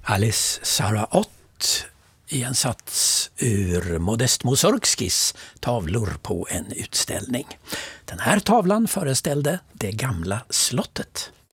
Alice Sarraott i en sats ur Modest Mussorgskis tavlor på en utställning. Den här tavlan föreställde det gamla slottet.